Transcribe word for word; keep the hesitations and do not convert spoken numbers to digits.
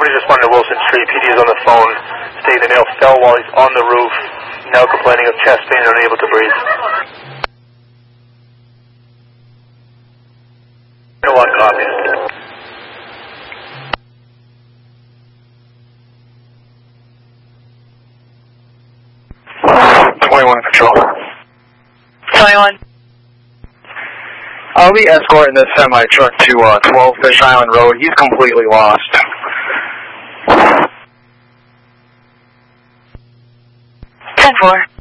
Somebody just responded to Wilson Street. P D is on the phone, stating the male fell while he's on the roof, now complaining of chest pain and unable to breathe. One copy. twenty-one control. twenty-one. I'll be escorting this semi-truck to uh, twelve Fish Island Road. He's completely lost. ten four.